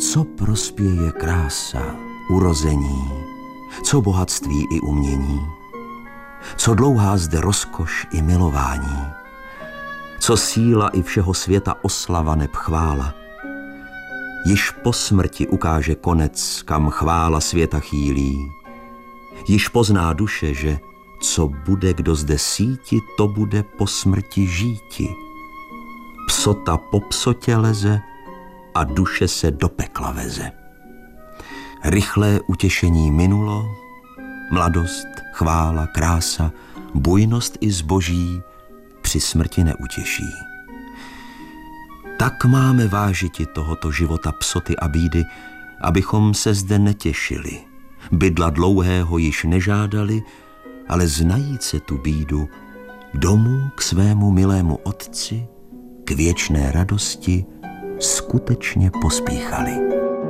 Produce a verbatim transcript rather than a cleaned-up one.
Co prospěje krása, urození, co bohatství i umění, co dlouhá zde rozkoš i milování, co síla i všeho světa oslava neb chvála. Již po smrti ukáže konec, kam chvála světa chýlí. Již pozná duše, že co bude kdo zde síti, to bude po smrti žíti. Psota po psotě leze a duše se do pekla veze. Rychlé utěšení minulo, mladost, chvála, krása, bujnost i zboží při smrti neutěší. Tak máme vážiti tohoto života psoty a bídy, abychom se zde netěšili. Bydla dlouhého již nežádali, ale znajíce tu bídu, domů k svému milému otci, k věčné radosti skutečně pospíchali.